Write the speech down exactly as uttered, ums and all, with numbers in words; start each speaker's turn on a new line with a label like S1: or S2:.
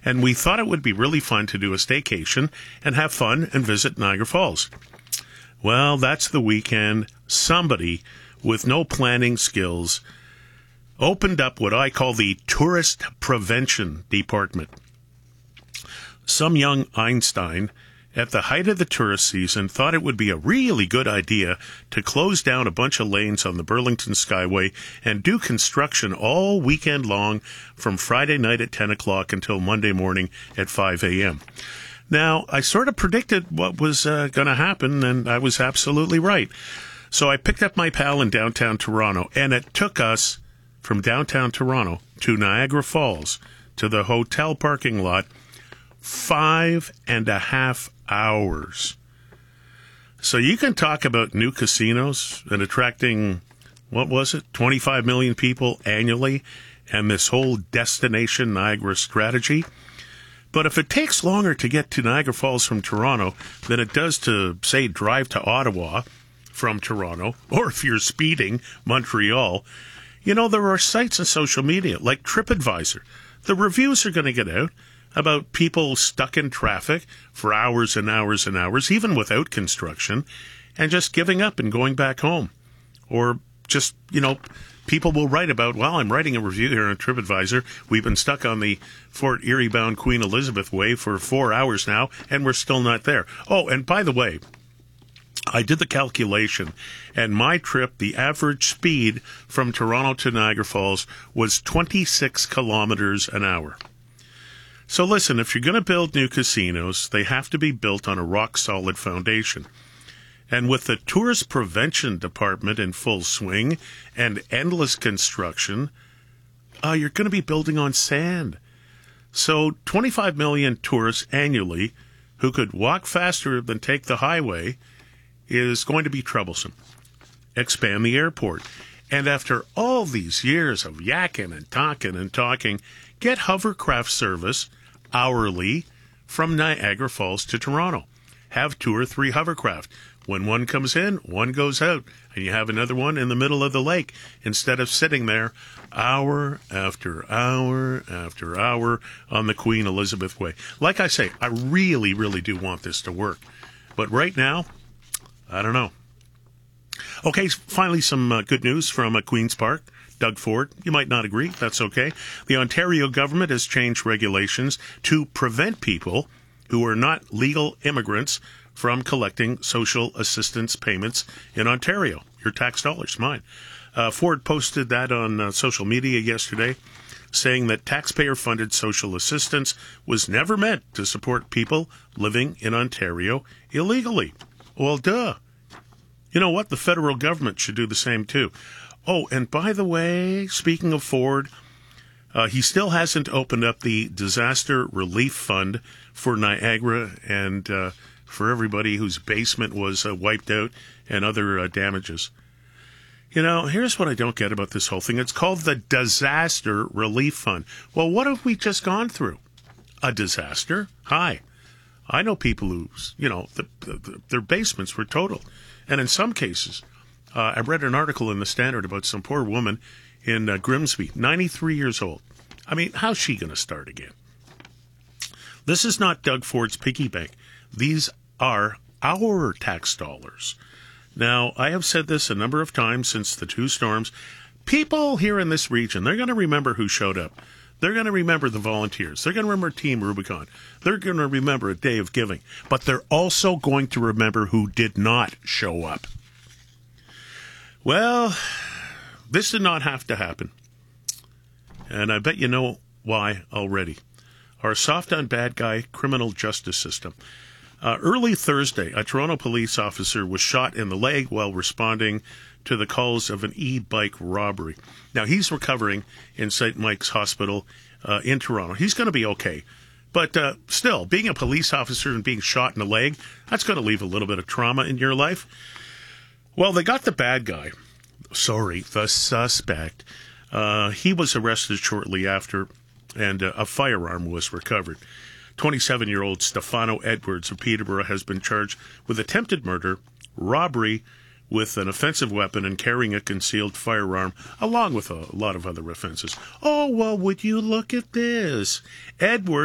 S1: and we thought it would be really fun to do a staycation and have fun and visit Niagara Falls. Well, that's the weekend somebody with no planning skills opened up what I call the Tourist Prevention Department. Some young Einstein at the height of the tourist season thought it would be a really good idea to close down a bunch of lanes on the Burlington Skyway and do construction all weekend long from Friday night at ten o'clock until Monday morning at five a.m. Now, I sort of predicted what was uh, going to happen, and I was absolutely right. So I picked up my pal in downtown Toronto, and it took us from downtown Toronto to Niagara Falls to the hotel parking lot five and a half hours. So you can talk about new casinos and attracting, what was it, twenty-five million people annually, and this whole Destination Niagara strategy. But if it takes longer to get to Niagara Falls from Toronto than it does to, say, drive to Ottawa from Toronto, or if you're speeding, Montreal, you know, there are sites on social media like TripAdvisor. The reviews are going to get out about people stuck in traffic for hours and hours and hours, even without construction, and just giving up and going back home. Or just, you know, people will write about, well, I'm writing a review here on TripAdvisor. We've been stuck on the Fort Erie-bound Queen Elizabeth Way for four hours now, and we're still not there. Oh, and by the way, I did the calculation, and my trip, the average speed from Toronto to Niagara Falls was twenty-six kilometers an hour. So listen, if you're going to build new casinos, they have to be built on a rock-solid foundation. And with the Tourist Prevention Department in full swing and endless construction, uh, you're going to be building on sand. So twenty-five million tourists annually who could walk faster than take the highway is going to be troublesome. Expand the airport. And after all these years of yakking and talking and talking, get hovercraft service hourly from Niagara Falls to Toronto. Have two or three hovercraft. When one comes in, one goes out, and you have another one in the middle of the lake instead of sitting there hour after hour after hour on the Queen Elizabeth Way. Like I say, I really, really do want this to work. But right now, I don't know. Okay, finally some uh, good news from uh, Queen's Park. Doug Ford, you might not agree. That's okay. The Ontario government has changed regulations to prevent people who are not legal immigrants from collecting social assistance payments in Ontario. Your tax dollars, mine. Uh, Ford posted that on uh, social media yesterday, saying that taxpayer-funded social assistance was never meant to support people living in Ontario illegally. Well, duh. You know what? The federal government should do the same, too. Oh, and by the way, speaking of Ford, uh, he still hasn't opened up the Disaster Relief Fund for Niagara and uh, for everybody whose basement was uh, wiped out and other uh, damages. You know, here's what I don't get about this whole thing. It's called the Disaster Relief Fund. Well, what have we just gone through? A disaster? Hi. I know people who, you know, the, the, their basements were totaled. And in some cases, uh, I read an article in the Standard about some poor woman in uh, Grimsby, ninety-three years old. I mean, how's she going to start again? This is not Doug Ford's piggy bank. These are our tax dollars. Now, I have said this a number of times since the two storms. People here in this region, they're going to remember who showed up. They're going to remember the volunteers. They're going to remember Team Rubicon. They're going to remember a day of giving. But they're also going to remember who did not show up. Well, this did not have to happen. And I bet you know why already. Our soft on bad guy criminal justice system. Uh, early Thursday, a Toronto police officer was shot in the leg while responding to the calls of an e-bike robbery. Now, he's recovering in Saint Mike's Hospital uh, in Toronto. He's going to be okay. But uh, still, being a police officer and being shot in the leg, that's going to leave a little bit of trauma in your life. Well, they got the bad guy. Sorry, the suspect. Uh, he was arrested shortly after, and uh, a firearm was recovered. twenty-seven-year-old Stefano Edwards of Peterborough has been charged with attempted murder, robbery with an offensive weapon, and carrying a concealed firearm, along with a lot of other offenses. Oh, well, would you look at this? Edwards